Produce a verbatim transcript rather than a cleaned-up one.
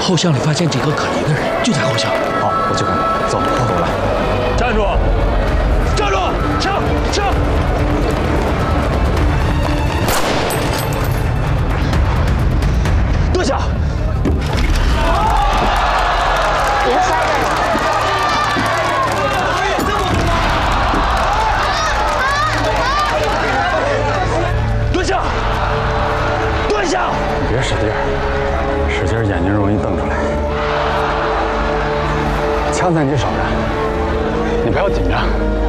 后巷里发现几个可疑的人，就在后巷。 好，我去看看。走，走来。 站住！站住！撤！撤！蹲下！ 别摔着了。 蹲下！蹲下！ 别使劲儿，使劲儿眼睛容易瞪出来。枪在你手上，你不要紧张。